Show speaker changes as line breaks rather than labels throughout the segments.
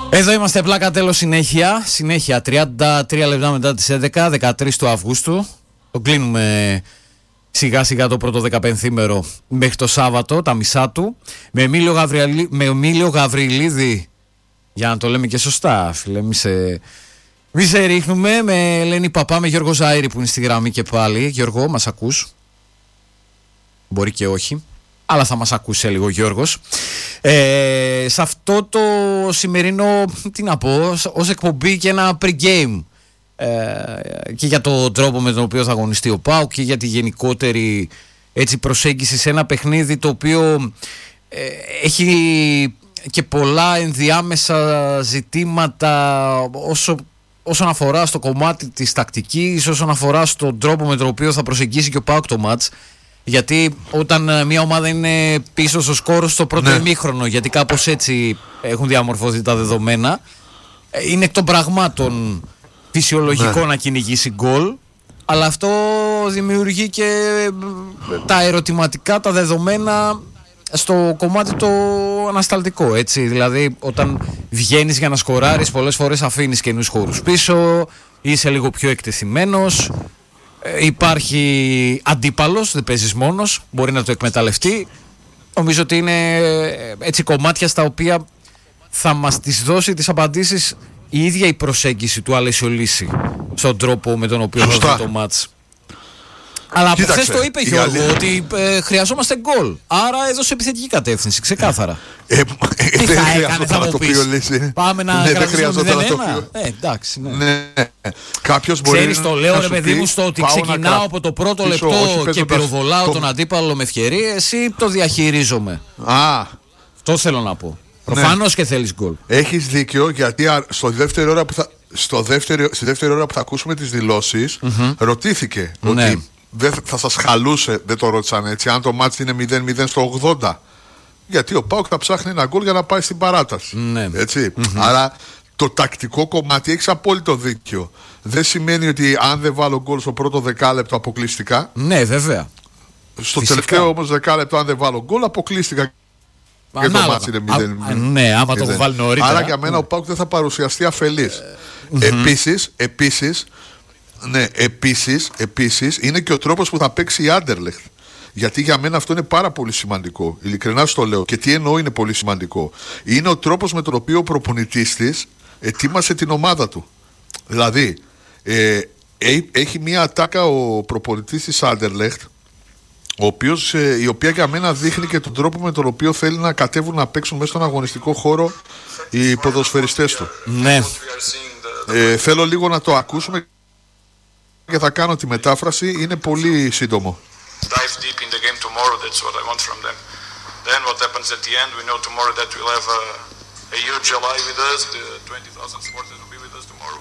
Εδώ είμαστε, πλάκα τέλος, συνέχεια 33 λεπτά μετά τις 11, 13 του Αυγούστου. Το κλείνουμε σιγά σιγά το πρώτο 15ήμερο μέχρι το Σάββατο, τα μισά του, με Εμίλιο Γαβριλίδη, για να το λέμε και σωστά, φίλε, μη σε ρίχνουμε, με Ελένη Παπά, με Γιώργο Ζαΐρη που είναι στη γραμμή και πάλι. Γιώργο, μας ακούς? Μπορεί και όχι, αλλά θα μας ακούσει λίγο ο Γιώργος. Σε αυτό το σημερινό, τι να πω, ως εκπομπή και ένα pre-game, και για τον τρόπο με τον οποίο θα αγωνιστεί ο ΠΑΟΚ και για τη γενικότερη έτσι προσέγγιση σε ένα παιχνίδι το οποίο έχει και πολλά ενδιάμεσα ζητήματα όσον αφορά στο κομμάτι της τακτικής, όσον αφορά στον τρόπο με τον οποίο θα προσεγγίσει και ο ΠΑΟΚ το μάτς. Γιατί όταν μια ομάδα είναι πίσω στο σκόρ στο πρώτο ημίχρονο, γιατί κάπως έτσι έχουν διαμορφωθεί τα δεδομένα, είναι εκ των πραγμάτων φυσιολογικό να κυνηγήσει γκολ, αλλά αυτό δημιουργεί και τα ερωτηματικά, τα δεδομένα στο κομμάτι το ανασταλτικό, έτσι. Δηλαδή όταν βγαίνεις για να σκοράρεις, πολλές φορές αφήνεις καινούς χώρους πίσω, είσαι λίγο πιο εκτεθειμένος, υπάρχει αντίπαλος, δεν παίζεις μόνος, μπορεί να το εκμεταλλευτεί. Νομίζω ότι είναι έτσι κομμάτια στα οποία θα μας τις δώσει τις απαντήσεις η ίδια η προσέγγιση του Αλεσιολύση στον τρόπο με τον οποίο θα δώσει το μάτς. Αλλά από χθες το είπε, Γιώργο, ότι χρειαζόμαστε γκολ. Άρα έδωσε επιθετική κατεύθυνση, ξεκάθαρα. Τι θα έκανε, θα μου πεις? Πάμε να κρατήσουμε 0-1. Εντάξει, ναι.
Κάποιος μπορεί.
Ξέρεις, το λέω, ρε παιδί μου, στο ότι ξεκινάω από το πρώτο λεπτό και πυροβολάω τον αντίπαλο με ευκαιρίες ή το διαχειρίζομαι? Αυτό θέλω να πω. Προφανώς και θέλεις γκολ.
Έχεις δίκιο, γιατί στη δεύτερη ώρα που θα ακούσουμε τις δηλώσεις, ρωτήθηκε ότι δεν θα σας χαλούσε, δεν το ρώτησαν έτσι, αν το μάτς είναι 0-0 στο 80. Γιατί ο ΠΑΟΚ θα ψάχνει ένα γκολ για να πάει στην παράταση. Έτσι. Άρα το τακτικό κομμάτι, έχεις απόλυτο δίκιο. Δεν σημαίνει ότι αν δεν βάλω γκολ στο πρώτο δεκάλεπτο αποκλειστικά.
Ναι, βέβαια.
Στο τελευταίο όμως δεκάλεπτο, αν δεν βάλω γκολ, αποκλείστηκα. Και το μάτς είναι 0-0.
Ναι, άμα το έχω βάλει νωρίτερα.
Άρα για μένα ο ΠΑΟΚ δεν θα παρουσιαστεί αφελής. Επίσης είναι και ο τρόπος που θα παίξει η Άντερλεχτ. Γιατί για μένα αυτό είναι πάρα πολύ σημαντικό. Ειλικρινά στο λέω. Και τι εννοώ είναι πολύ σημαντικό? Είναι ο τρόπος με τον οποίο ο προπονητής της ετοίμασε την ομάδα του. Δηλαδή έχει μια ατάκα ο προπονητής της Άντερλεχτ, η οποία για μένα δείχνει και τον τρόπο με τον οποίο θέλει να κατέβουν να παίξουν μέσα στον αγωνιστικό χώρο οι ποδοσφαιριστές του.
Ναι.
Θέλω λίγο να το ακούσουμε και θα κάνω τη μετάφραση, είναι πολύ σύντομο.
Dive deep in the game tomorrow, that's what I want from them. Then what happens at the end, we know tomorrow that we'll have a huge July with us, the 20,000 supporters will be with us tomorrow.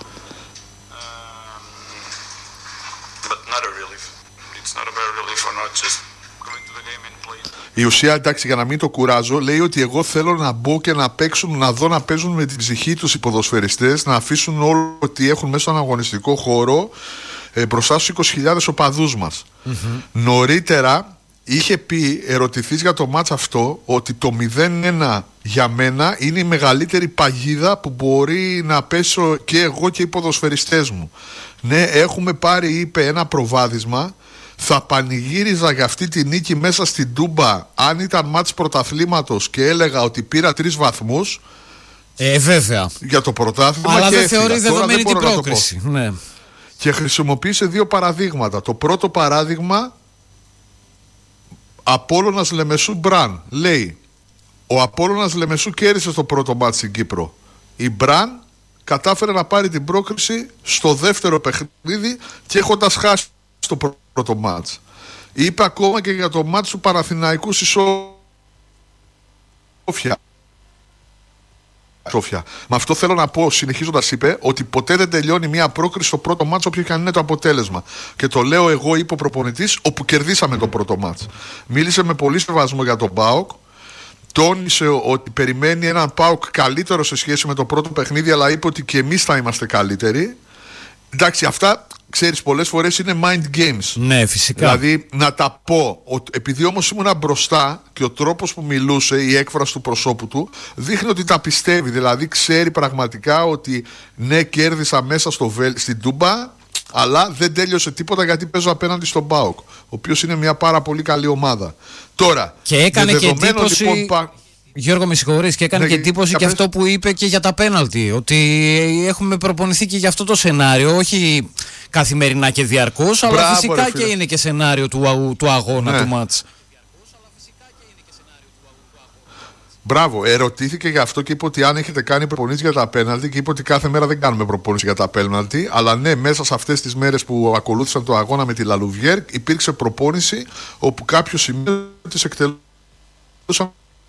But not a relief. It's not a bad relief or not just going to the game and playing.
Η ουσία, εντάξει, για να μην το κουράζω, λέει ότι εγώ θέλω να μπω και να παίξουν, να δω να παίζουν με την ψυχή τους οι ποδοσφαιριστές, να αφήσουν όλο ότι έχουν μέσα στον αγωνιστικό χώρο μπροστά στους 20.000 οπαδούς μας. Νωρίτερα είχε πει, ερωτηθείς για το μάτς αυτό, ότι το 0-1 για μένα είναι η μεγαλύτερη παγίδα που μπορεί να πέσω και εγώ και οι ποδοσφαιριστές μου. Ναι, έχουμε πάρει, είπε, ένα προβάδισμα. Θα πανηγύριζα για αυτή τη νίκη μέσα στην Τούμπα αν ήταν μάτς πρωταθλήματος και έλεγα ότι πήρα 3 βαθμούς.
Βέβαια.
Για το πρωτάθλημα.
Αλλά
και
δεν θεωρεί δεδομένη την πρόκριση. Ναι.
Και χρησιμοποίησε 2 παραδείγματα. Το πρώτο παράδειγμα, Απόλλωνας Λεμεσού Μπραν. Λέει, ο Απόλλωνας Λεμεσού κέρδισε στο πρώτο μάτς στην Κύπρο. Η Μπραν κατάφερε να πάρει την πρόκριση στο δεύτερο παιχνίδι και έχοντας χάσει το πρώτο μάτς. Είπε ακόμα και για το μάτς του Παναθηναϊκού στη Σόφια. Με αυτό θέλω να πω, συνεχίζοντας, είπε ότι ποτέ δεν τελειώνει μια πρόκριση στο πρώτο μάτς, όποιο και αν είναι το αποτέλεσμα. Και το λέω εγώ, είπε ο προπονητής, όπου κερδίσαμε το πρώτο μάτς. Μίλησε με πολύ σεβασμό για τον ΠΑΟΚ. Τόνισε ότι περιμένει έναν ΠΑΟΚ καλύτερο σε σχέση με το πρώτο παιχνίδι, αλλά είπε ότι και εμείς θα είμαστε καλύτεροι. Εντάξει, αυτά ξέρεις, πολλές φορές είναι mind games.
Ναι, φυσικά.
Δηλαδή να τα πω, επειδή όμως ήμουνα μπροστά και ο τρόπος που μιλούσε, η έκφραση του προσώπου του δείχνει ότι τα πιστεύει. Δηλαδή ξέρει πραγματικά ότι ναι, κέρδισα μέσα στην Τούμπα, αλλά δεν τέλειωσε τίποτα γιατί παίζω απέναντι στον ΠΑΟΚ, ο οποίος είναι μια πάρα πολύ καλή ομάδα. Τώρα,
και έκανε και εντύπωση, λοιπόν, Γιώργο, με συγχωρείς, και έκανε και εντύπωση και αυτό που είπε και για τα πέναλτι. Ότι έχουμε προπονηθεί και για αυτό το σενάριο, όχι καθημερινά και διαρκώς, αλλά φυσικά και είναι και σενάριο του αγώνα, του μάτς.
Μπράβο, ερωτήθηκε για αυτό και είπε ότι αν έχετε κάνει προπονήσεις για τα πέναλτι, και είπε ότι κάθε μέρα δεν κάνουμε προπονήσεις για τα πέναλτι, αλλά ναι, μέσα σε αυτές τις μέρες που ακολούθησαν το αγώνα με τη Λαλουβιέρ υπήρξε προπόνηση όπου κάποιο σημείο της εκτελούσαν.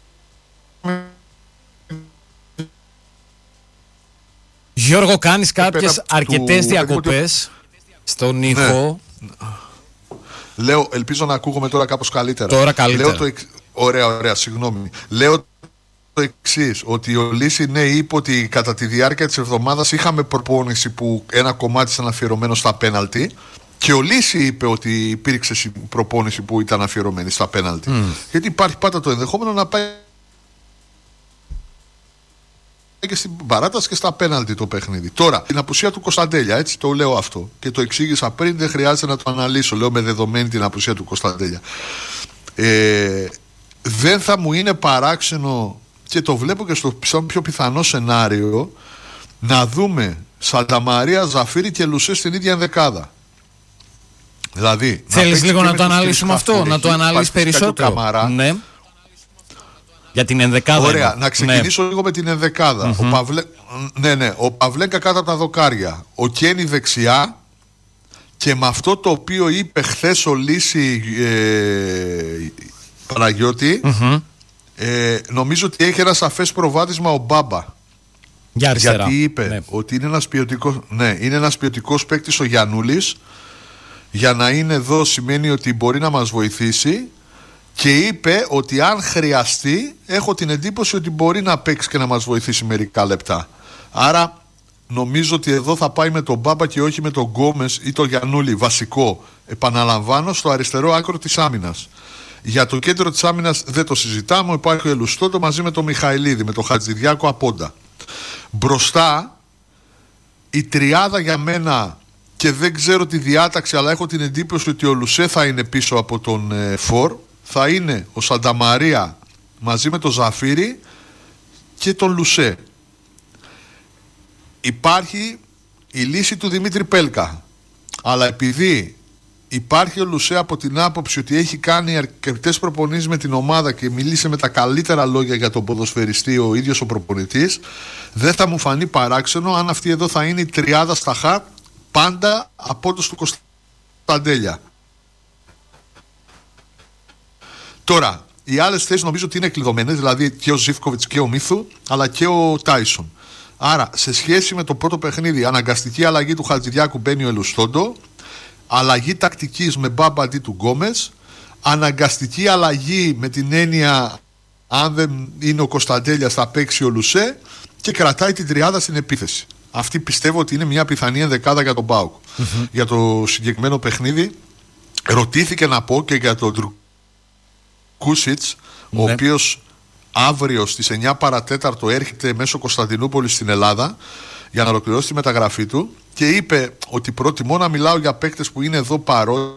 Γιώργο, κάνεις κάποιες αρκετές διακοπές στον ήχο.
Ναι. Λέω, ελπίζω να ακούγομαι τώρα κάπως καλύτερα.
Τώρα καλύτερα.
Λέω ωραία, συγγνώμη. Λέω το εξής, ότι ο Λύση ναι, είπε ότι κατά τη διάρκεια της εβδομάδας είχαμε προπόνηση που ένα κομμάτι ήταν αφιερωμένο στα πέναλτι, και ο Λύση είπε ότι υπήρξε προπόνηση που ήταν αφιερωμένη στα πέναλτι. Γιατί υπάρχει πάντα το ενδεχόμενο να πάει και στην παράταση και στα πέναλτι το παιχνίδι. Τώρα, την απουσία του Κωνσταντέλια, έτσι το λέω αυτό και το εξήγησα πριν, δεν χρειάζεται να το αναλύσω. Λέω με δεδομένη την απουσία του Κωνσταντέλια. Δεν θα μου είναι παράξενο, και το βλέπω και στο πιο πιθανό σενάριο, να δούμε Σανταμαρία, Ζαφύρι και Λουσέ στην ίδια ενδεκάδα. Δηλαδή,
θέλεις λίγο να το αναλύσουμε αυτό, να το αναλύσεις περισσότερο? Ναι. Για την ενδεκάδα.
Ωραία, να ξεκινήσω λίγο με την ενδεκάδα. Ο Παυλέκα κάτω από τα δοκάρια, ο Κένι δεξιά, και με αυτό το οποίο είπε χθες ο Λύση Παναγιώτη, νομίζω ότι έχει ένα σαφές προβάδισμα ο Μπάμπα.
Για αριστερά.
Γιατί είπε ότι είναι ένας ποιοτικός παίκτης ο Γιαννούλης. Για να είναι εδώ σημαίνει ότι μπορεί να μας βοηθήσει. Και είπε ότι αν χρειαστεί, έχω την εντύπωση ότι μπορεί να παίξει και να μας βοηθήσει μερικά λεπτά. Άρα νομίζω ότι εδώ θα πάει με τον Μπάμπα και όχι με τον Γκόμες ή τον Γιαννούλη. Βασικό, επαναλαμβάνω, στο αριστερό άκρο της άμυνας. Για το κέντρο της άμυνας δεν το συζητάμε. Υπάρχει ο Ελουστότο μαζί με τον Μιχαηλίδη, με τον Χατζηδιάκο απόντα. Μπροστά η τριάδα για μένα, και δεν ξέρω τη διάταξη, αλλά έχω την εντύπωση ότι ο Λουσέ θα είναι πίσω από τον Φορ. Θα είναι ο Σανταμαρία μαζί με τον Ζαφύρι και τον Λουσέ. Υπάρχει η λύση του Δημήτρη Πέλκα, αλλά επειδή υπάρχει ο Λουσέ από την άποψη ότι έχει κάνει αρκετές προπονήσεις με την ομάδα και μιλήσει με τα καλύτερα λόγια για τον ποδοσφαιριστή ο ίδιος ο προπονητής, δεν θα μου φανεί παράξενο αν αυτή εδώ θα είναι η τριάδα στα χα, πάντα απόντος του Κωνσταντέλια. Τώρα, οι άλλες θέσεις νομίζω ότι είναι κλειδωμένες, δηλαδή και ο Ζίβκοβιτς και ο Μίθου, αλλά και ο Τάισον. Άρα, σε σχέση με το πρώτο παιχνίδι, αναγκαστική αλλαγή του Χατζηδιάκου, μπαίνει ο Ελουστόντο, αλλαγή τακτικής με Μπάμπα αντί του Γκόμες, αναγκαστική αλλαγή με την έννοια αν δεν είναι ο Κωνσταντέλιας θα παίξει ο Λουσέ, και κρατάει την τριάδα στην επίθεση. Αυτή πιστεύω ότι είναι μια πιθανή ενδεκάδα για τον ΠΑΟΚ. Για το συγκεκριμένο παιχνίδι ρωτήθηκε να πω και για τον Κούσιτς, ο οποίος αύριο στις 9 παρατέταρτο έρχεται μέσω Κωνσταντινούπολης στην Ελλάδα για να ολοκληρώσει τη μεταγραφή του, και είπε ότι προτιμώ να μιλάω για παίκτες που είναι εδώ παρόντες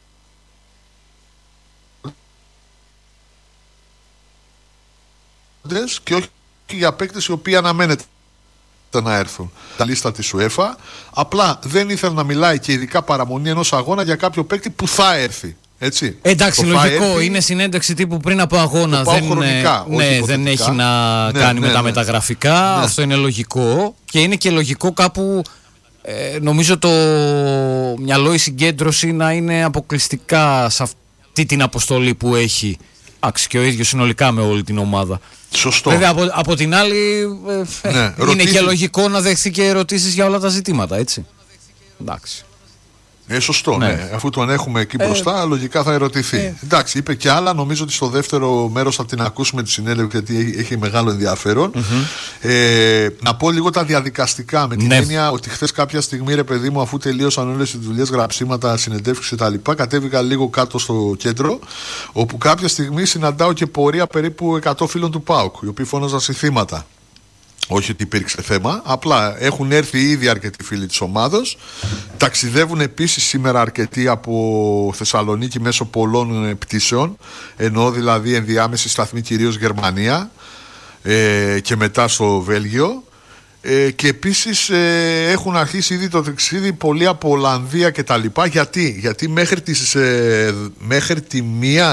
και όχι για παίκτες οι οποίοι αναμένεται να έρθουν τα λίστα της UEFA. Απλά δεν ήθελε να μιλάει, και ειδικά παραμονή ενός αγώνα, για κάποιο παίκτη που θα έρθει. Έτσι.
Εντάξει, λογικό. Είναι συνέντευξη τύπου πριν από αγώνα. Δεν έχει να κάνει με τα μεταγραφικά. Αυτό είναι λογικό. Και είναι και λογικό κάπου, νομίζω, το μυαλό, η συγκέντρωση να είναι αποκλειστικά σε αυτή την αποστολή που έχει. Εντάξει, και ο ίδιος συνολικά με όλη την ομάδα.
Σωστό.
Βέβαια, από την άλλη, είναι και λογικό να δεχθεί και ερωτήσεις για όλα τα ζητήματα, έτσι. Εντάξει.
Σωστό, ναι. Αφού τον έχουμε εκεί μπροστά, λογικά θα ερωτηθεί. Εντάξει, είπε και άλλα. Νομίζω ότι στο δεύτερο μέρος θα την ακούσουμε τη συνέντευξη, γιατί έχει μεγάλο ενδιαφέρον. Να πω λίγο τα διαδικαστικά. Με την έννοια ότι χθες κάποια στιγμή, ρε παιδί μου, αφού τελείωσαν όλες τις δουλειές, γραψίματα, συνεντεύξεις κτλ., κατέβηκα λίγο κάτω στο κέντρο, όπου κάποια στιγμή συναντάω και πορεία περίπου 100 φίλων του ΠΑΟΚ, οι οποίοι φώναζαν συνθήματα. Όχι ότι υπήρξε θέμα, απλά έχουν έρθει ήδη αρκετοί φίλοι της ομάδος. Ταξιδεύουν επίσης σήμερα αρκετοί από Θεσσαλονίκη μέσω πολλών πτήσεων, εννοώ δηλαδή ενδιάμεση σταθμή κυρίως Γερμανία και μετά στο Βέλγιο. Και επίσης έχουν αρχίσει ήδη το ταξίδι πολλοί από Ολλανδία και τα λοιπά. Γιατί μέχρι τη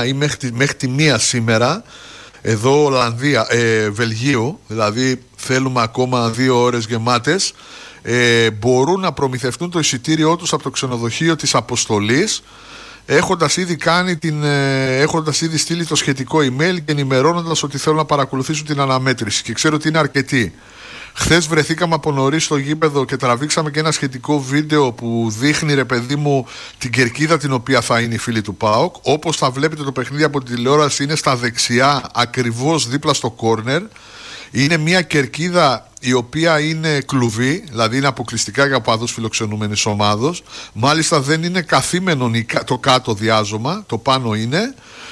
μία σήμερα εδώ Ολλανδία, Βελγίου, δηλαδή θέλουμε ακόμα 2 ώρες γεμάτες, μπορούν να προμηθευτούν το εισιτήριό τους από το ξενοδοχείο της Αποστολής, έχοντας ήδη στείλει το σχετικό email και ενημερώνοντας ότι θέλουν να παρακολουθήσουν την αναμέτρηση, και ξέρω ότι είναι αρκετοί. Χθες βρεθήκαμε από νωρίς στο γήπεδο και τραβήξαμε και ένα σχετικό βίντεο που δείχνει, ρε παιδί μου, την κερκίδα την οποία θα είναι οι φίλοι του ΠΑΟΚ. Όπως θα βλέπετε, το παιχνίδι από τη τηλεόραση είναι στα δεξιά, ακριβώς δίπλα στο κόρνερ. Είναι μια κερκίδα η οποία είναι κλουβί, δηλαδή είναι αποκλειστικά για οπαδούς φιλοξενούμενης ομάδος. Μάλιστα δεν είναι καθήμενο το κάτω διάζωμα, το πάνω είναι.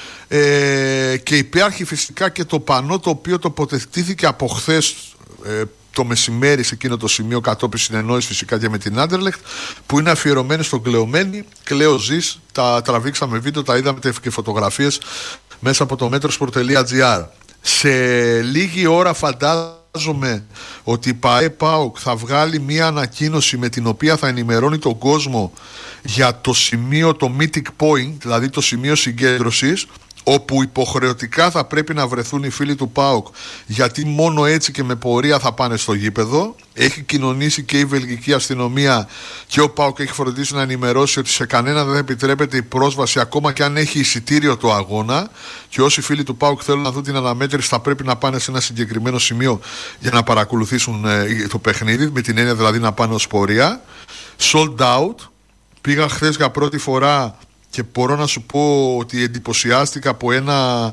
Και υπάρχει φυσικά και το πανό, το οποίο τοποθετήθηκε από χθες το μεσημέρι σε εκείνο το σημείο, κατόπιν συνεννόηση φυσικά και με την Άντερλεχτ, που είναι αφιερωμένη στον κλεωμένη. Κλαίω ζεις, τα τραβήξαμε βίντεο, τα είδαμε και φωτογραφίες μέσα από το metrosport.gr. Σε λίγη ώρα φαντάζομαι ότι η ΠΑΟΚ θα βγάλει μια ανακοίνωση με την οποία θα ενημερώνει τον κόσμο για το σημείο, το meeting point, δηλαδή το σημείο συγκέντρωσης, όπου υποχρεωτικά θα πρέπει να βρεθούν οι φίλοι του ΠΑΟΚ, γιατί μόνο έτσι και με πορεία θα πάνε στο γήπεδο. Έχει κοινωνήσει και η βελγική αστυνομία και ο ΠΑΟΚ έχει φροντίσει να ενημερώσει ότι σε κανένα δεν επιτρέπεται η πρόσβαση, ακόμα και αν έχει εισιτήριο το αγώνα, και όσοι φίλοι του ΠΑΟΚ θέλουν να δουν την αναμέτρηση θα πρέπει να πάνε σε ένα συγκεκριμένο σημείο για να παρακολουθήσουν το παιχνίδι, με την έννοια δηλαδή να πάνε ως πορεία. Sold out. Πήγα χθες για πρώτη φορά και μπορώ να σου πω ότι εντυπωσιάστηκα από ένα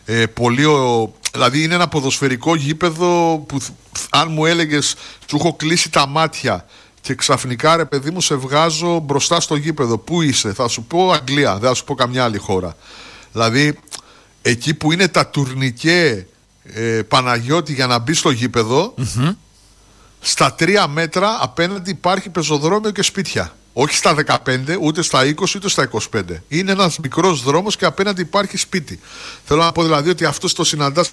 δηλαδή είναι ένα ποδοσφαιρικό γήπεδο που αν μου έλεγες σου έχω κλείσει τα μάτια και ξαφνικά, ρε παιδί μου, σε βγάζω μπροστά στο γήπεδο, πού είσαι? Θα σου πω Αγγλία, δεν θα σου πω καμιά άλλη χώρα. Δηλαδή εκεί που είναι τα τουρνικέ Παναγιώτη για να μπει στο γήπεδο, στα 3 μέτρα απέναντι υπάρχει πεζοδρόμιο και σπίτια. Όχι στα 15, ούτε στα 20, ούτε στα 25. Είναι ένας μικρός δρόμος και απέναντι υπάρχει σπίτι. Θέλω να πω δηλαδή ότι αυτό το συναντάς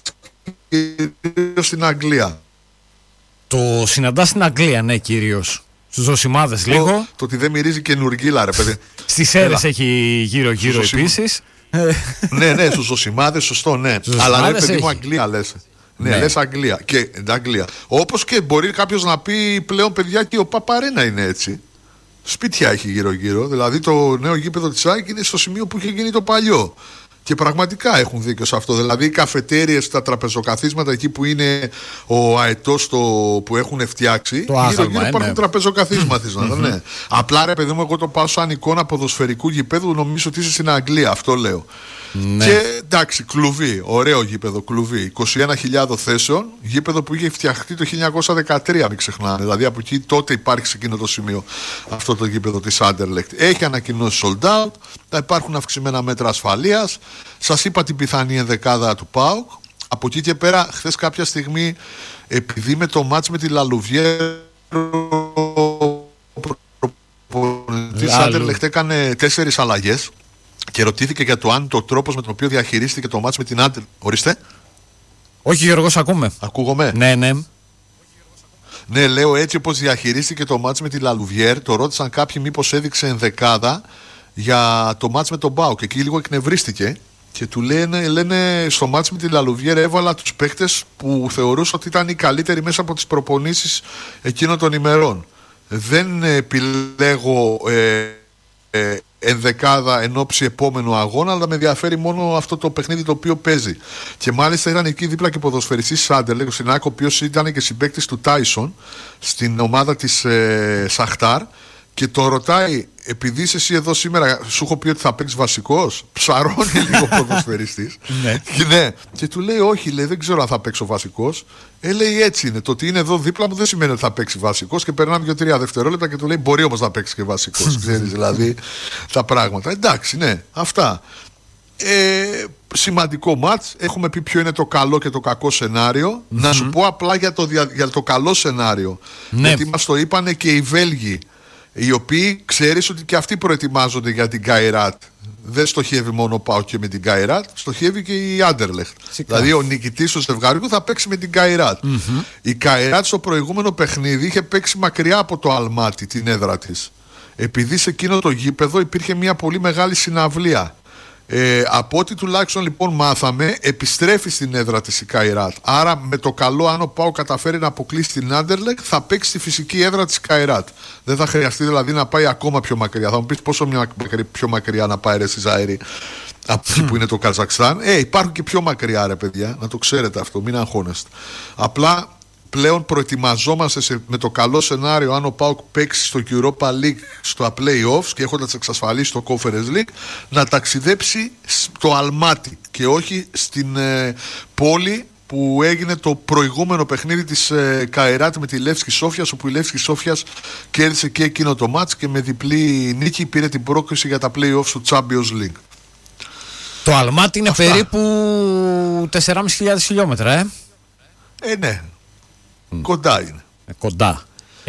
στην Αγγλία.
Το συναντάς στην Αγγλία, ναι, κυρίως. Στους Ζωσιμάδες λίγο.
Το ότι δεν μυρίζει καινουργίλα, ρε παιδί.
Στις Σέρρες έχει γύρω-γύρω επίσης.
Ναι, στους Ζωσιμάδες, σωστό, ναι. Αλλά ρε παιδί μου, Αγγλία λες. Ναι, λες Αγγλία. Και Αγγλία. Όπως και μπορεί κάποιος να πει πλέον, παιδιά, και ο Παπαρένα είναι έτσι. Σπίτια έχει γύρω-γύρω. Δηλαδή το νέο γήπεδο της ΑΕΚ είναι στο σημείο που είχε γίνει το παλιό. Και πραγματικά έχουν δίκιο σε αυτό. Δηλαδή οι καφετέριες, τα τραπεζοκαθίσματα, εκεί που είναι ο αετός που έχουν φτιάξει, γύρω-γύρω υπάρχουν τραπεζοκαθίσματα. Ναι. Απλά, ρε παιδί μου, εγώ το πάω σαν εικόνα ποδοσφαιρικού γηπέδου, νομίζω ότι είσαι στην Αγγλία. Αυτό λέω. Ναι. Και εντάξει, κλουβί, ωραίο γήπεδο, κλουβί, 21.000 θέσεων, γήπεδο που είχε φτιαχτεί το 1913, μην ξεχνάμε. Δηλαδή από εκεί τότε υπάρχει σε εκείνο το σημείο αυτό το γήπεδο της Άντερλεχτ. Έχει ανακοινώσει sold out, θα υπάρχουν αυξημένα μέτρα ασφαλείας. Σας είπα την πιθανή ενδεκάδα του ΠΑΟΚ. Από εκεί και πέρα, χθες κάποια στιγμή, επειδή με το μάτς με τη Λαλουβιέρ, ο προπονητής Άντερλεχτ έκανε 4 αλλαγές. Και ρωτήθηκε για το αν το τρόπος με τον οποίο διαχειρίστηκε το μάτς με την Άντερ. Ορίστε.
Όχι, Γιώργο, ακούμε.
Ακούγομαι.
Ναι.
Ναι, λέω έτσι όπως διαχειρίστηκε το μάτς με τη Λαλουβιέρ. Το ρώτησαν κάποιοι μήπως έδειξε ενδεκάδα για το μάτς με τον ΠΑΟΚ. Και εκεί λίγο εκνευρίστηκε. Και του λένε στο μάτς με τη Λαλουβιέρ έβαλα τους παίκτες που θεωρούσα ότι ήταν οι καλύτεροι μέσα από τις προπονήσεις εκείνων των ημερών. Δεν επιλέγω ενδεκάδα εν ώψη επόμενου αγώνα, αλλά με ενδιαφέρει μόνο αυτό το παιχνίδι το οποίο παίζει. Και μάλιστα ήταν εκεί δίπλα και ποδοσφαιριστής Σάντερ, ο Σινάκ, ο οποίος ήταν και συμπαίκτης του Τάισον στην ομάδα της Σαχτάρ. και το ρωτάει, επειδή είσαι εσύ εδώ σήμερα, σου έχω πει ότι θα παίξεις βασικός. Ψαρώνει λίγο ποδοσφαιριστής. Ναι. Και του λέει, όχι, λέει, δεν ξέρω αν θα παίξω βασικός. Λέει, έτσι είναι. Το ότι είναι εδώ δίπλα μου δεν σημαίνει ότι θα παίξει βασικός. Και περνάμε 2-3 δευτερόλεπτα και του λέει, μπορεί όμως να παίξει και βασικός. Ξέρεις δηλαδή τα πράγματα. Εντάξει, ναι, αυτά. Σημαντικό μάτς. Έχουμε πει ποιο είναι το καλό και το κακό σενάριο. Να σου πω απλά για το καλό σενάριο. Γιατί μας το είπανε και οι Βέλγοι, οι οποίοι ξέρεις ότι και αυτοί προετοιμάζονται για την Καϊράτ. Δεν στοχεύει μόνο ο ΠΑΟΚ και με την Καϊράτ, στοχεύει και η Άντερλεχτ. Δηλαδή ο νικητής του ζευγαριού θα παίξει με την Καϊράτ. Η Καϊράτ στο προηγούμενο παιχνίδι είχε παίξει μακριά από το Αλμάτι, την έδρα της. Επειδή σε εκείνο το γήπεδο υπήρχε μια πολύ μεγάλη συναυλία. Από ό,τι τουλάχιστον λοιπόν μάθαμε, επιστρέφει στην έδρα της η Καϊράτ. Άρα με το καλό, αν ο ΠΑΟΚ καταφέρει να αποκλείσει την Άντερλεχτ, θα παίξει στη φυσική έδρα της Καϊράτ. Δεν θα χρειαστεί δηλαδή να πάει ακόμα πιο μακριά. Θα μου πεις πόσο πιο μακριά να πάει, ρε Σιζαέρη, από εκεί που είναι το Καζακστάν. Υπάρχουν και πιο μακριά, ρε παιδιά, να το ξέρετε αυτό, μην αγχώνεστε. Απλά πλέον προετοιμαζόμαστε με το καλό σενάριο, αν ο ΠΑΟΚ παίξει στο Europa League, στο play-offs και έχοντας εξασφαλίσει το Conference League, να ταξιδέψει στο Αλμάτι και όχι στην πόλη που έγινε το προηγούμενο παιχνίδι της Καϊράτ με τη Λεύσκη Σόφιας, όπου η Λεύσκη Σόφιας κέρδισε και εκείνο το μάτς και με διπλή νίκη πήρε την πρόκριση για τα play-offs του Champions League.
Το Αλμάτι είναι περίπου 4.500 χιλιόμετρα,
ναι. Κοντά είναι.
Κοντά.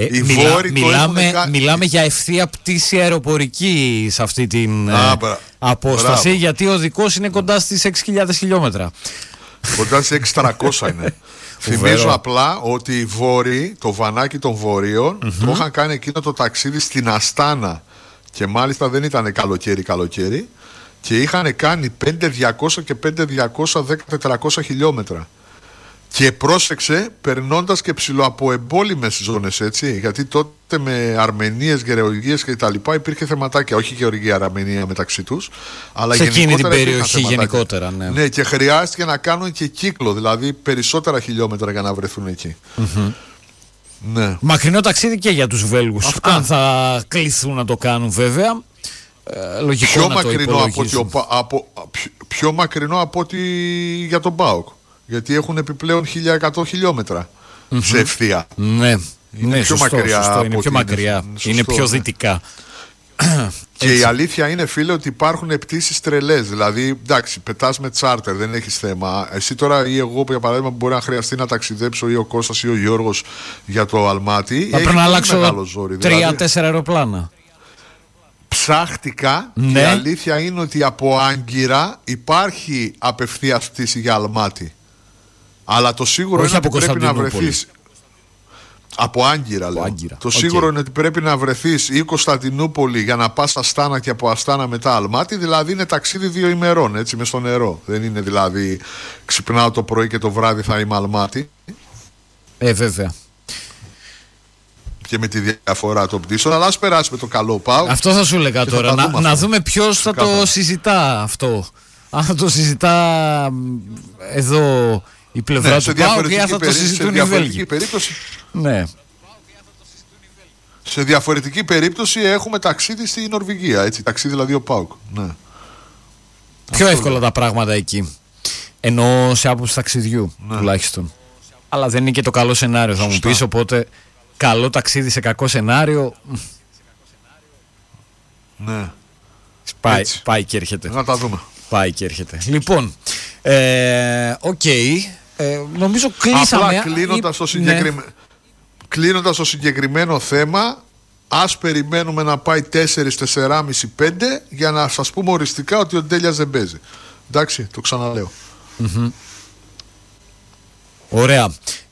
Μιλάμε
για ευθεία πτήση αεροπορική σε αυτή την απόσταση. Μπράβο. Γιατί ο δικός είναι κοντά στις 6.000 χιλιόμετρα.
Κοντά στις 6.300 είναι. Θυμίζω απλά ότι οι Βόρειοι, το βανάκι των Βορείων, το είχαν κάνει εκείνο το ταξίδι στην Αστάνα. Και μάλιστα δεν ήταν καλοκαίρι. Και είχαν κάνει 5.200 και 5.210 χιλιόμετρα. Και πρόσεξε, περνώντας και ψηλοαποεμπόλυμες ζώνες, έτσι. Γιατί τότε με Αρμενίες, Γεωργίες και τα λοιπά υπήρχε θεματάκια. Όχι Γεωργία, Αρμενία μεταξύ τους, αλλά
σε εκείνη την περιοχή γενικότερα.
Ναι, και χρειάστηκε να κάνουν και κύκλο, δηλαδή περισσότερα χιλιόμετρα για να βρεθούν εκεί. Ναι.
Μακρινό ταξίδι και για τους Βέλγους. Αν θα κληθούν να το κάνουν, βέβαια. Λογικό
πιο
να
μακρινό
το υπολογίσουν.
Πιο μακρινό από ότι για τον ΠΑΟΚ. Γιατί έχουν επιπλέον 1.100 χιλιόμετρα σε ευθεία.
Ναι,
είναι πιο μακριά.
Είναι πιο μακριά. Είναι πιο δυτικά.
Και η αλήθεια είναι, φίλε, ότι υπάρχουν πτήσεις τρελές. Δηλαδή, εντάξει, πετάς με τσάρτερ, δεν έχεις θέμα. Εσύ τώρα ή εγώ, για παράδειγμα, που μπορεί να χρειαστεί να ταξιδέψω, ή ο Κώστας ή ο Γιώργος για το Αλμάτι.
Θα πρέπει να αλλάξω 3-4 αεροπλάνα.
Ψάχτηκα, και η αλήθεια είναι ότι από Άγκυρα υπάρχει απευθείας πτήση για Αλμάτι. Αλλά το σίγουρο είναι ότι πρέπει να βρεθείς. Από Άγκυρα, λέω. Το σίγουρο είναι ότι πρέπει να βρεθείς ή Κωνσταντινούπολη για να πας Αστάνα και από Αστάνα μετά Αλμάτι. Δηλαδή είναι ταξίδι 2 ημερών, έτσι, μες στο νερό. Δεν είναι δηλαδή ξυπνάω το πρωί και το βράδυ θα είμαι Αλμάτι.
Βέβαια.
Και με τη διαφορά των πτήσεων, αλλά ας περάσουμε το καλό ΠΑΟΚ.
Αυτό θα σου έλεγα τώρα. Να δούμε ποιος θα το συζητά αυτό. Αν θα το συζητά εδώ η πλευρά του ΠΑΟΚ ή αν θα το συζητούν οι Βέλγοι. Ναι.
Σε διαφορετική περίπτωση έχουμε ταξίδι στη Νορβηγία. Έτσι, ταξίδι δηλαδή ο ΠΑΟΚ. Ναι.
Πιο εύκολα τα πράγματα εκεί. Ενώ σε άποψη ταξιδιού τουλάχιστον. Αλλά δεν είναι και το καλό σενάριο, θα μου πεις. Οπότε καλό ταξίδι σε κακό σενάριο.
Ναι.
Πάει και έρχεται.
Να τα δούμε.
Πάει και έρχεται. Λοιπόν, οκ. Νομίζω κλείσαμε.
Απλά κλείνοντας το συγκεκριμένο θέμα, ας περιμένουμε να πάει 4, 4,5, 5 για να σας πούμε οριστικά ότι ο Ντέλιας δεν παίζει. Εντάξει, το ξαναλέω.
Ωραία.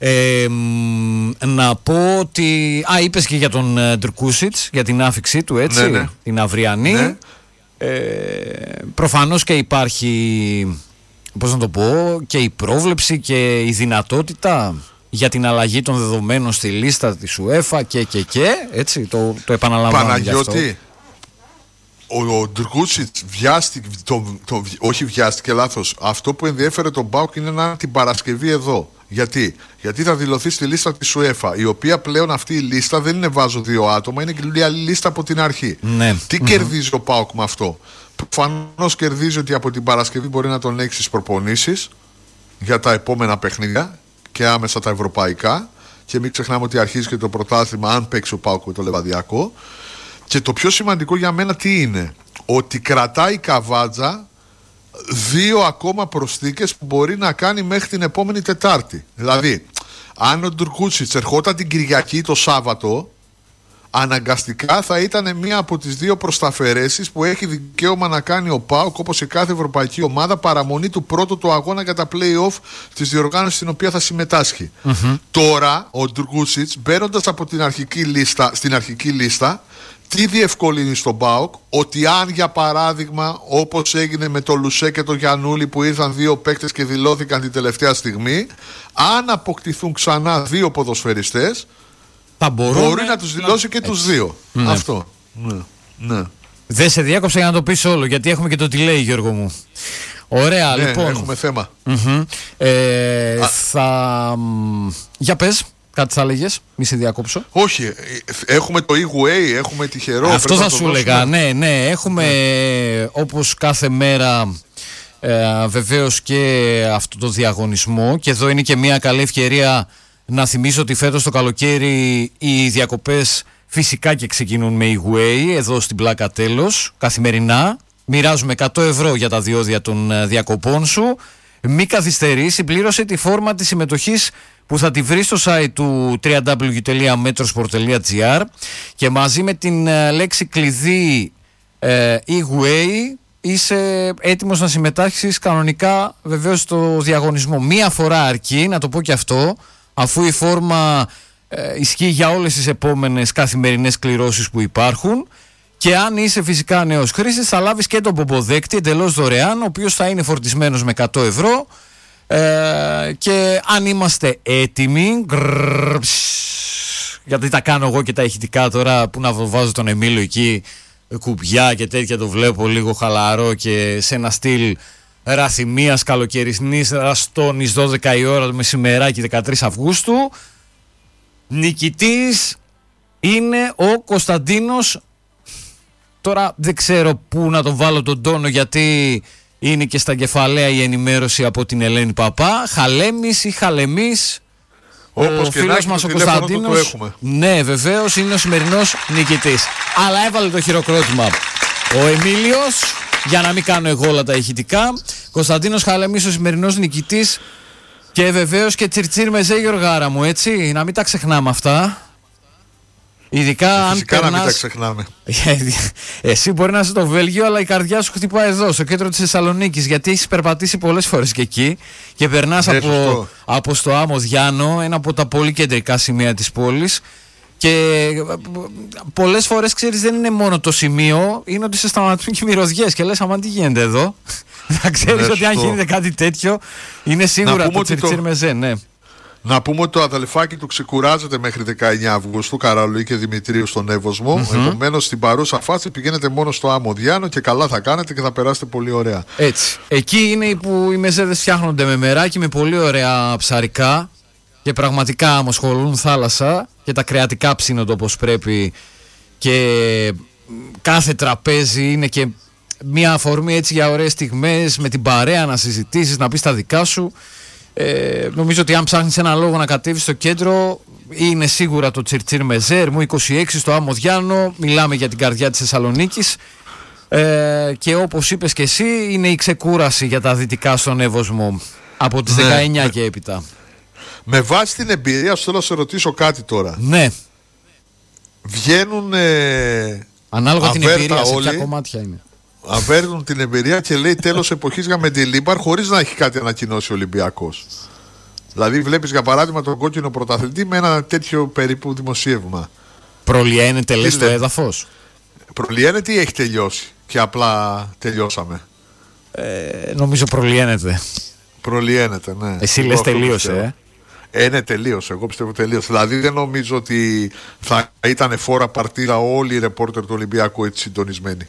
Να πω ότι... είπες και για τον Ντρκούσιτς, για την άφηξή του, έτσι,
ναι.
την αυριανή.
Ναι.
Προφανώς και υπάρχει, πώς να το πω, και η πρόβλεψη και η δυνατότητα για την αλλαγή των δεδομένων στη λίστα της UEFA και έτσι, το επαναλαμβάνω.
Παναγιώτη, ο Ντρκούσιτς όχι βιάστηκε, λάθος. Αυτό που ενδιέφερε τον ΠΑΟΚ είναι να είναι την Παρασκευή εδώ. Γιατί θα δηλωθεί στη λίστα της UEFA, η οποία πλέον αυτή η λίστα δεν είναι βάζω 2 άτομα, είναι και μια άλλη λίστα από την αρχή.
Ναι.
Τι κερδίζει ο ΠΑΟΚ με αυτό? Προφανώς κερδίζει ότι από την Παρασκευή μπορεί να τον έχει στις προπονήσεις για τα επόμενα παιχνίδια και άμεσα τα ευρωπαϊκά. Και μην ξεχνάμε ότι αρχίζει και το πρωτάθλημα, αν παίξει ο ΠΑΟΚ με το Λεβαδιακό. Και το πιο σημαντικό για μένα τι είναι? Ότι κρατάει η Καβάτζα 2 ακόμα προσθήκες που μπορεί να κάνει μέχρι την επόμενη Τετάρτη. Δηλαδή, αν ο Ντουρκούτσιτς ερχόταν την Κυριακή το Σάββατο, αναγκαστικά θα ήταν μία από τις 2 προσταφαιρέσεις που έχει δικαίωμα να κάνει ο ΠΑΟΚ, όπως σε κάθε ευρωπαϊκή ομάδα, παραμονή του πρώτου του αγώνα για τα play-off της διοργάνωσης στην οποία θα συμμετάσχει. Τώρα ο Ντουρκούτσιτς, μπαίνοντας από την στην αρχική λίστα, τι διευκολύνει στον ΠΑΟΚ? Ότι αν για παράδειγμα, όπως έγινε με το Λουσέ και το Γιαννούλη, που ήρθαν 2 παίκτες και δηλώθηκαν την τελευταία στιγμή, αν αποκτηθούν ξανά 2 ποδοσφαιριστές, μπορεί να τους δηλώσει και τους 2.
Ναι.
Αυτό. Ναι.
Δεν σε διάκοψα για να το πεις όλο, γιατί έχουμε και το τι λέει, Γιώργο μου. Ωραία,
ναι,
λοιπόν.
Έχουμε θέμα.
Για πες, κάτι θα έλεγες, μη σε διακόψω.
Όχι, έχουμε το e-way, έχουμε τυχερό.
Αυτό θα σου έλεγα, ναι. Έχουμε όπως κάθε μέρα βεβαίως και αυτό το διαγωνισμό, και εδώ είναι και μια καλή ευκαιρία να θυμίσω ότι φέτος το καλοκαίρι οι διακοπές φυσικά και ξεκινούν με e-way εδώ στην Πλάκα Τέλος, καθημερινά. Μοιράζουμε 100 ευρώ για τα διόδια των διακοπών σου. Μη καθυστερείς, συμπλήρωσε τη φόρμα της συμμετοχής που θα τη βρει στο site του www.metrosport.gr και μαζί με την λέξη κλειδί e-way είσαι έτοιμος να συμμετάσχεις κανονικά βεβαίως στο διαγωνισμό. Μία φορά αρκεί, να το πω και αυτό, αφού η φόρμα ισχύει για όλες τις επόμενες καθημερινές κληρώσεις που υπάρχουν. Και αν είσαι φυσικά νέος χρήστης, θα λάβεις και τον πομποδέκτη εντελώς δωρεάν, ο οποίος θα είναι φορτισμένος με 100 ευρώ. Και αν είμαστε έτοιμοι, γιατί τα κάνω εγώ και τα ηχητικά τώρα, που να βάζω τον Εμίλιο εκεί, κουμπιά και τέτοια, το βλέπω λίγο χαλαρό και σε ένα στυλ ραθυμίας καλοκαιρινής ραστόνης, 12 η ώρα το μεσημεράκι, 13 Αυγούστου. Νικητής είναι ο Κωνσταντίνος. Τώρα δεν ξέρω πού να τον βάλω τον τόνο, γιατί είναι και στα κεφαλαία η ενημέρωση από την Ελένη Παπά. Χαλέμης ή Χαλεμής,
όπως
ο φίλος μας ο Κωνσταντίνος. Ναι, βεβαίως είναι ο σημερινός νικητής. Αλλά έβαλε το χειροκρότημα ο Εμίλιος, για να μην κάνω εγώ όλα τα ηχητικά. Κωνσταντίνος Χαλεμής ο σημερινός νικητής. Και βεβαίως και τσιρτσίρ μεζέ, Γιωργάρα μου, έτσι, να μην τα ξεχνάμε αυτά. Ειδικά αν
φυσικά
περνάς...
να μην τα ξεχνάμε.
Εσύ μπορεί να είσαι στο Βέλγιο, αλλά η καρδιά σου χτυπάει εδώ, στο κέντρο της Θεσσαλονίκης, γιατί έχεις περπατήσει πολλές φορές και εκεί και περνάς από στο Άμμο Διάνο, ένα από τα πολύ κεντρικά σημεία της πόλης. Και πολλές φορές, ξέρεις, δεν είναι μόνο το σημείο, είναι ότι σε σταματούν και οι μυρωδιές και λες, αμάν τι γίνεται εδώ. Να ξέρεις ότι αν γίνεται κάτι τέτοιο, είναι σίγουρα το τσιρτσίρ μεζέ, ναι.
Να πούμε ότι το αδελφάκι του ξεκουράζεται μέχρι 19 Αυγούστου, Καραλουή και Δημητρίου στον Εύωσμο. Επομένως, στην παρούσα φάση πηγαίνετε μόνο στο Άμμο Διάνο και καλά θα κάνετε και θα περάσετε πολύ ωραία.
Έτσι. Εκεί είναι που οι μεζέδες φτιάχνονται με μεράκι, με πολύ ωραία ψαρικά και πραγματικά αμοσχολούν θάλασσα και τα κρεατικά ψήνονται όπως πρέπει. Και κάθε τραπέζι είναι και μια αφορμή έτσι για ωραίες στιγμές, με την παρέα να συζητήσεις, να πεις τα δικά σου. Νομίζω ότι αν ψάχνεις ένα λόγο να κατέβεις στο κέντρο, είναι σίγουρα το τσιρτσίρ μεζέρ μου 26 στο Άμμο Διάνο. Μιλάμε για την καρδιά της Θεσσαλονίκης. Και όπως είπες και εσύ, είναι η ξεκούραση για τα δυτικά στον Εύωσμο από τις 19 και έπειτα.
Με βάση την εμπειρία σου θέλω να σε ρωτήσω κάτι τώρα.
Ναι.
Βγαίνουν
ανάλογα την εμπειρία, σε
όλοι,
ποια κομμάτια είναι.
αβέρνουν την εμπειρία και λέει τέλος εποχής για Μεντιλίμπαρ, χωρίς να έχει κάτι ανακοινώσει ο Ολυμπιακός. Δηλαδή βλέπεις για παράδειγμα τον κόκκινο πρωταθλητή με ένα τέτοιο περίπου δημοσίευμα.
Προλυαίνεται λες το έδαφος?
Προλυαίνεται ή έχει τελειώσει και απλά τελειώσαμε?
Νομίζω προλυαίνεται.
Προλυαίνεται, ναι.
Εσύ λες τελείωσε,
ναι, τελείωσε. Εγώ πιστεύω τελείωσε. Δηλαδή δεν νομίζω ότι θα ήταν φόρα παρτίδα όλοι οι ρεπόρτερ του Ολυμπιακού έτσι συντονισμένοι.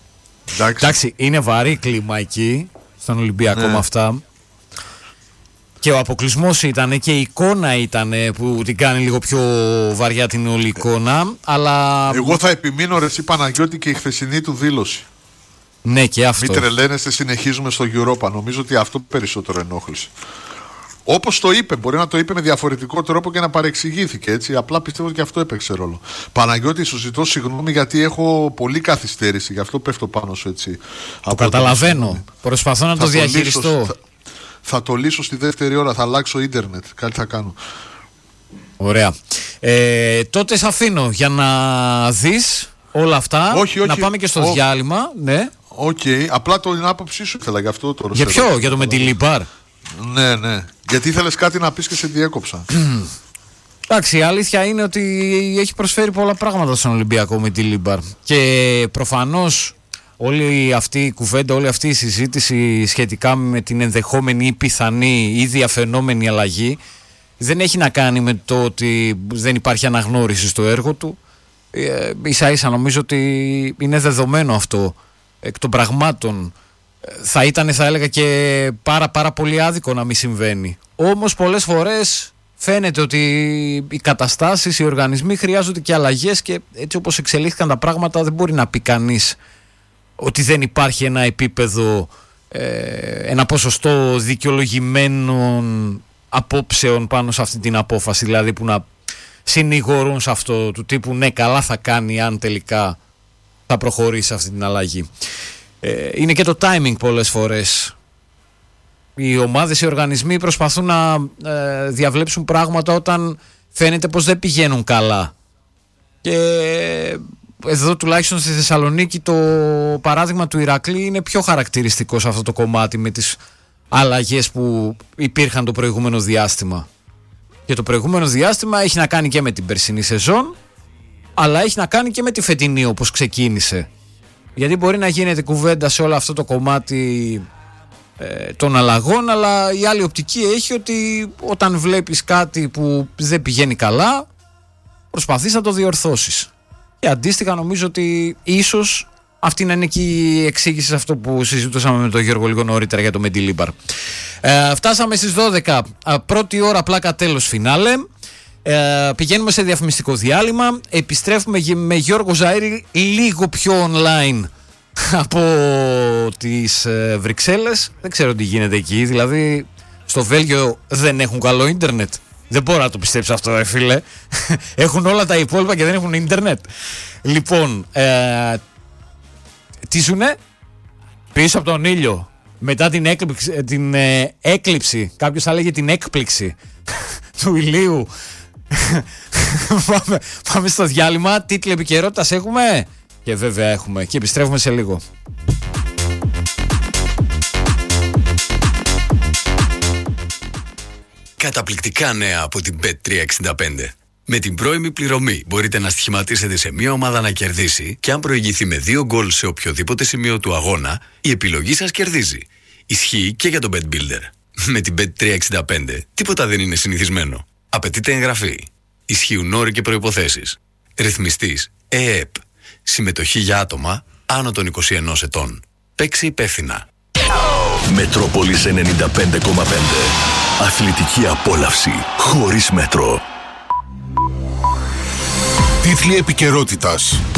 Εντάξει, είναι βαρύ κλίμα εκεί στον Ολυμπιακό με αυτά. Και ο αποκλεισμός ήταν και η εικόνα ήταν που την κάνει λίγο πιο βαριά την όλη εικόνα. Αλλά...
Εγώ θα επιμείνω ρε εσύ Παναγιώτη και η χθεσινή του δήλωση.
Ναι, και αυτό.
Μην τρελαίνεστε, συνεχίζουμε στο Europa. Νομίζω ότι αυτό περισσότερο ενόχλησε. Όπως το είπε, μπορεί να το είπε με διαφορετικό τρόπο και να παρεξηγήθηκε έτσι. Απλά πιστεύω ότι και αυτό έπαιξε ρόλο. Παναγιώτη, σου ζητώ συγγνώμη γιατί έχω πολύ καθυστέρηση. Γι' αυτό πέφτω πάνω σου έτσι.
Το καταλαβαίνω. Προσπαθώ να το διαχειριστώ.
Θα το λύσω στη δεύτερη ώρα. Θα αλλάξω ίντερνετ. Κάτι θα κάνω.
Ωραία. Τότε σε αφήνω για να δεις όλα αυτά.
Όχι.
Να πάμε και στο διάλειμμα. Ναι.
Οκ. Απλά την άποψή σου ήθελα γι' αυτό τώρα.
Για ποιο, για το Μεντιλίμπαρ?
Ναι. Γιατί ήθελες κάτι να πεις και σε διέκοψα.
Εντάξει, η αλήθεια είναι ότι έχει προσφέρει πολλά πράγματα στον Ολυμπιακό Μεντιλίμπαρ. Και προφανώς όλη αυτή η κουβέντα, όλη αυτή η συζήτηση σχετικά με την ενδεχόμενη ή πιθανή ή διαφαινόμενη αλλαγή δεν έχει να κάνει με το ότι δεν υπάρχει αναγνώριση στο έργο του. Ίσα ίσα νομίζω ότι είναι δεδομένο αυτό εκ των πραγμάτων. Θα ήταν, θα έλεγα, και πάρα πολύ άδικο να μην συμβαίνει. Όμως πολλές φορές φαίνεται ότι οι καταστάσεις, οι οργανισμοί χρειάζονται και αλλαγές και έτσι όπως εξελίχθηκαν τα πράγματα δεν μπορεί να πει κανείς ότι δεν υπάρχει ένα επίπεδο, ένα ποσοστό δικαιολογημένων απόψεων πάνω σε αυτή την απόφαση, δηλαδή που να συνηγορούν σε αυτό του τύπου ναι, καλά θα κάνει αν τελικά θα προχωρήσει αυτή την αλλαγή. Είναι και το timing πολλές φορές. Οι ομάδες, οι οργανισμοί προσπαθούν να διαβλέψουν πράγματα όταν φαίνεται πως δεν πηγαίνουν καλά. Και εδώ τουλάχιστον στη Θεσσαλονίκη το παράδειγμα του Ηρακλή είναι πιο χαρακτηριστικό σε αυτό το κομμάτι με τις αλλαγές που υπήρχαν το προηγούμενο διάστημα. Και το προηγούμενο διάστημα έχει να κάνει και με την περσινή σεζόν, αλλά έχει να κάνει και με τη φετινή όπως ξεκίνησε. Γιατί μπορεί να γίνεται κουβέντα σε όλο αυτό το κομμάτι των αλλαγών, αλλά η άλλη οπτική έχει ότι όταν βλέπεις κάτι που δεν πηγαίνει καλά προσπαθείς να το διορθώσεις. Και αντίστοιχα νομίζω ότι ίσως αυτή να είναι και η εξήγηση σε αυτό που συζητούσαμε με τον Γιώργο λίγο νωρίτερα για το Μεντιλίμπαρ. Φτάσαμε στις 12, πρώτη ώρα πλάκα τέλος φινάλε. Πηγαίνουμε σε διαφημιστικό διάλειμμα. Επιστρέφουμε με Γιώργο Ζαΐρη λίγο πιο online από τις Βρυξέλλες. Δεν ξέρω τι γίνεται εκεί. Δηλαδή στο Βέλγιο δεν έχουν καλό ίντερνετ. Δεν μπορώ να το πιστέψω αυτό, φίλε. Έχουν όλα τα υπόλοιπα και δεν έχουν ίντερνετ. Λοιπόν, τι ζουνε πίσω από τον ήλιο. Μετά την έκλειψη, κάποιος θα λέγε την έκπληξη του ηλίου. Πάμε στο διάλειμμα. Τίτλοι επικαιρότητας έχουμε? Και βέβαια έχουμε. Και επιστρέφουμε σε λίγο.
Καταπληκτικά νέα από την Bet365. Με την πρώιμη πληρωμή μπορείτε να στοιχηματίσετε σε μία ομάδα να κερδίσει και αν προηγηθεί με 2 γκολ σε οποιοδήποτε σημείο του αγώνα, η επιλογή σας κερδίζει. Ισχύει και για τον Bet Builder. Με την Bet365 τίποτα δεν είναι συνηθισμένο. Απαιτείται εγγραφή. Ισχύουν όροι και προϋποθέσεις. Ρυθμιστής ΕΕΠ. Συμμετοχή για άτομα άνω των 21 ετών. Παίξε υπεύθυνα.
Μετρόπολης 95,5. Αθλητική απόλαυση χωρίς μέτρο.
Τίτλοι επικαιρότητας.